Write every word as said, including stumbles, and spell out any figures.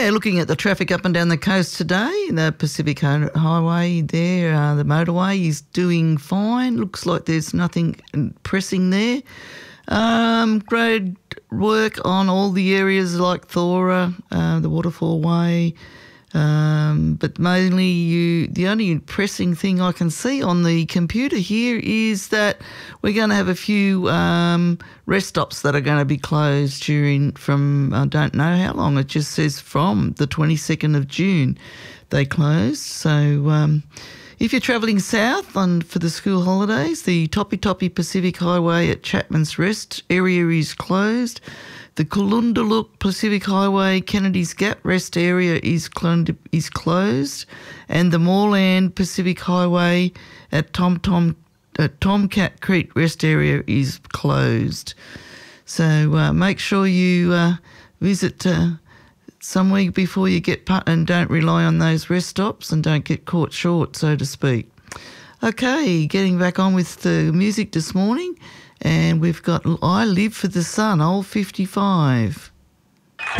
Yeah, looking at the traffic up and down the coast today, the Pacific Hi- Highway there, uh, the motorway is doing fine. Looks like there's nothing pressing there. Um, great work on all the areas like Thora, uh, the Waterfall Way, um, but mainly you. The only pressing thing I can see on the computer here is that we're going to have a few um, rest stops that are going to be closed during from I don't know how long. It just says from the twenty-second of June they closed. So. Um, If you're travelling south on for the school holidays, the Topi Topi Pacific Highway at Chapman's Rest area is closed. The Kulundaluk Pacific Highway Kennedy's Gap Rest area is cl- is closed, and the Moreland Pacific Highway at Tom Tom at Tomcat Creek Rest area is closed. So uh, make sure you uh, visit. Uh, Some week before you get put and don't rely on those rest stops and don't get caught short, so to speak. Okay, getting back on with the music this morning, and we've got I Live for the Sun, old fifty-five.